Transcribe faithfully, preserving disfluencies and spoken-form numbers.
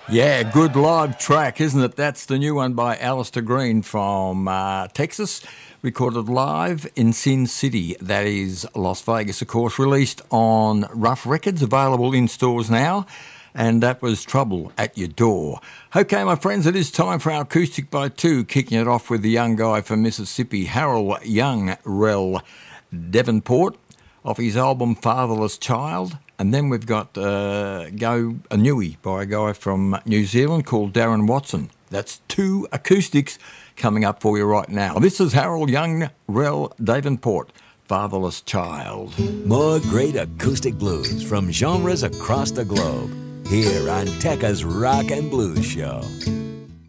Yeah, good live track, isn't it? That's the new one by Alistair Green from uh, Texas, recorded live in Sin City, that is Las Vegas, of course, released on Rough Records, available in stores now, and that was Trouble at Your Door. Okay, my friends, it is time for our Acoustic by Two, kicking it off with the young guy from Mississippi, Harold Young Rel Davenport, off his album Fatherless Child. And then we've got uh, Go a Newie by a guy from New Zealand called Darren Watson. That's two acoustics coming up for you right now. This is Harold Young Rel Davenport, Fatherless Child. More great acoustic blues from genres across the globe, here on Tekka's Rock and Blues Show.